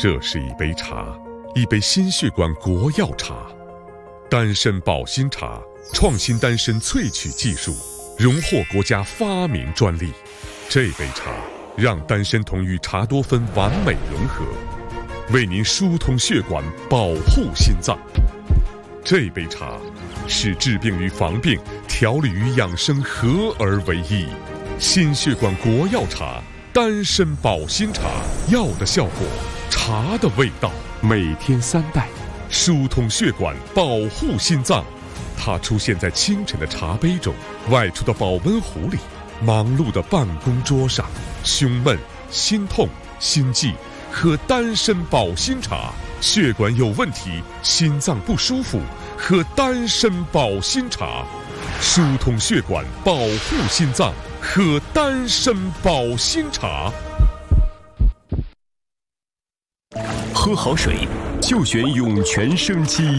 这是一杯茶，一杯心血管国药茶，丹参保心茶，创新丹参萃取技术，荣获国家发明专利。这杯茶让丹参酮与茶多酚完美融合，为您疏通血管，保护心脏。这杯茶使治病与防病、调理与养生合而为一。心血管国药茶，丹参保心茶，药的效果，茶的味道。每天3袋，疏通血管，保护心脏。它出现在清晨的茶杯中，外出的保温壶里，忙碌的办公桌上。胸闷、心痛、心悸，喝丹参保心茶；血管有问题，心脏不舒服，喝丹参保心茶。疏通血管，保护心脏，喝丹参保心茶。 喝好水就选涌泉生机。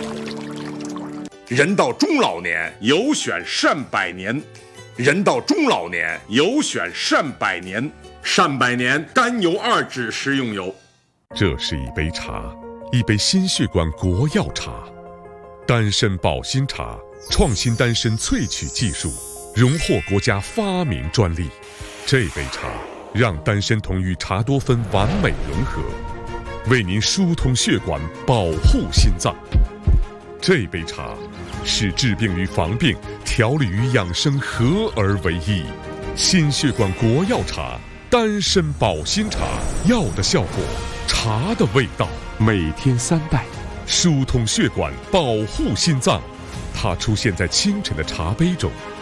人到中老年，有选善百年。人到中老年，有选善百年。善百年甘油2酯食用油。 这是一杯茶，一杯心血管国药茶，丹参保心茶，创新丹参萃取技术，荣获国家发明专利。这杯茶让丹参酮与茶多酚完美融合，为您疏通血管，保护心脏。这杯茶使治病与防病、调理与养生合而为一。心血管国药茶，丹参保心茶，药的效果，茶的味道。每天3袋，疏通血管，保护心脏。它出现在清晨的茶杯中，